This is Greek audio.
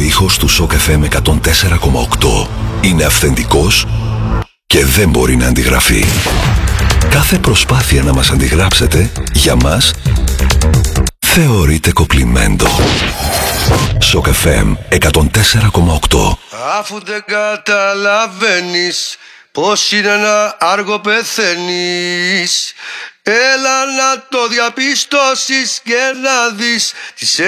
ήχος του Shock FM 104,8 είναι αυθεντικός και δεν μπορεί να αντιγραφεί. Κάθε προσπάθεια να μας αντιγράψετε, για μας, θεωρείται κοπλιμέντο. Shock FM 104,8. Αφού δεν καταλαβαίνεις πως είναι ένα άργο πεθαίνεις, έλα να το διαπιστώσεις και να δεις τις